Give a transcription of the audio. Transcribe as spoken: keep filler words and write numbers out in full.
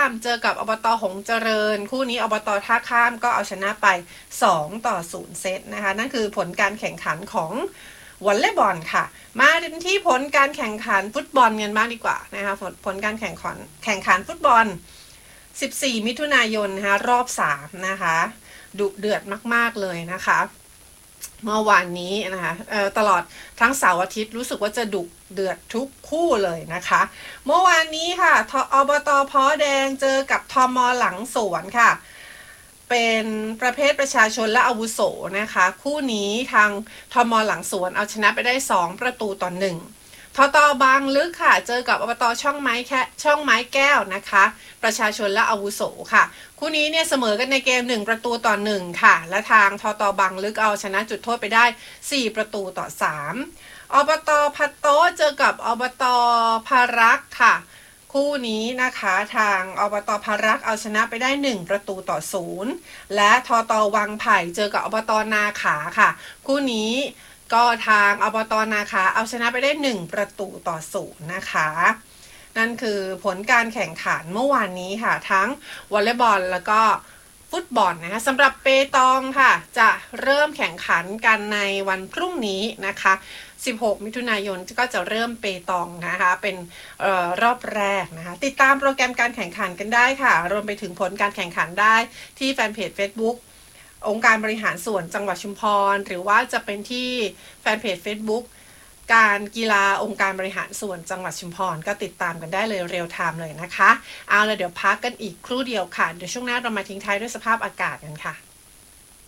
ามเจอกับอบต.หงส์เจริญคู่นี้อบต.ท่าข้ามก็เอาชนะไปสองต่อศูนย์เซตนะคะนั่นคือผลการแข่งขันของวอลเลย์บอลค่ะมาที่ผลการแข่งขันฟุตบอลกันบ้างดีกว่านะคะผลผลการแข่งขันแข่งขันฟุตบอลสิบสี่มิถุนายนนะคะรอบสามนะคะดุเดือดมากๆเลยนะคะเมื่อวานนี้นะคะตลอดทั้งเสาร์อาทิตย์รู้สึกว่าจะดุเดือดทุกคู่เลยนะคะเมื่อวานนี้ค่ะอบต.พ้อแดงเจอกับทม.หลังสวนค่ะเป็นประเภทประชาชนและอาวุโสนะคะคู่นี้ทางทม.หลังสวนเอาชนะไปได้สองประตูต่อหนึ่งทต.บางลึกค่ะเจอกับอบต.ช่องไม้แค่ช่องไม้แก้วนะคะประชาชนและอาวุโสค่ะคู่นี้เนี่ยเสมอกันในเกมหนึ่งประตูต่อหนึ่งค่ะและทางทต.บางลึกเอาชนะจุดโทษไปได้สี่ประตูต่อสามอบต.พัดโต้เจอกับอบต.พารักษ์ค่ะคู่นี้นะคะทางอบต.พารักษ์เอาชนะไปได้หนึ่งประตูต่อศูนย์และทต.วังไผ่เจอกับอบต.นาขาค่ะคู่นี้ก็ทางอบต.นาขาเอาชนะไปได้หนึ่งประตูต่อศูนย์นะคะนั่นคือผลการแข่งขันเมื่อวานนี้ค่ะทั้งวอลเลย์บอลแล้วก็ฟุตบอลนะคะสำหรับเปตองค่ะจะเริ่มแข่งขันกันในวันพรุ่งนี้นะคะสิบหกมิถุนายนก็จะเริ่มเปตองนะคะเป็นเอ่อรอบแรกนะคะติดตามโปรแกรมการแข่งขันกันได้ค่ะรวมไปถึงผลการแข่งขันได้ที่แฟนเพจ Facebook องค์การบริหารส่วนจังหวัดชุมพรหรือว่าจะเป็นที่แฟนเพจ Facebook การกีฬาองค์การบริหารส่วนจังหวัดชุมพรก็ติดตามกันได้เลยเรียลไทม์เลยนะคะเอาละเดี๋ยวพักกันอีกครู่เดียวค่ะเดี๋ยวช่วงหน้าเรามาทิ้งท้ายด้วยสภาพอากาศกันค่ะ